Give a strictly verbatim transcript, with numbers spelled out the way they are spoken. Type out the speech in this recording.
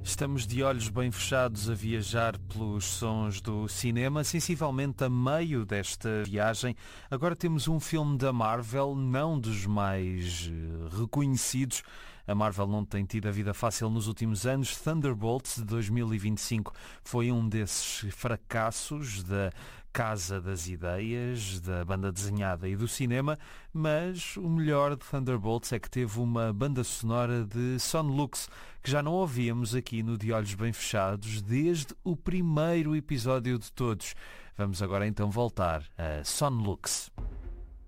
Estamos de olhos bem fechados a viajar pelos sons do cinema, sensivelmente a meio desta viagem. Agora temos um filme da Marvel, não dos mais reconhecidos. A Marvel não tem tido a vida fácil nos últimos anos. Thunderbolts de dois mil e vinte e cinco foi um desses fracassos da Casa das Ideias, da banda desenhada e do cinema, mas o melhor de Thunderbolts é que teve uma banda sonora de Sonlux, que já não ouvíamos aqui no De Olhos Bem Fechados desde o primeiro episódio de todos. Vamos agora então voltar a Sonlux.